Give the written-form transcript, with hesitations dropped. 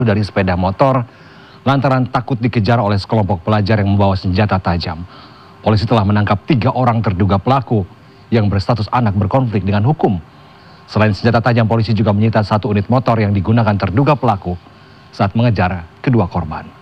dari sepeda motor lantaran takut dikejar oleh sekelompok pelajar yang membawa senjata tajam. Polisi telah menangkap 3 orang terduga pelaku yang berstatus anak berkonflik dengan hukum. Selain senjata tajam, polisi juga menyita 1 unit motor yang digunakan terduga pelaku saat mengejar kedua korban.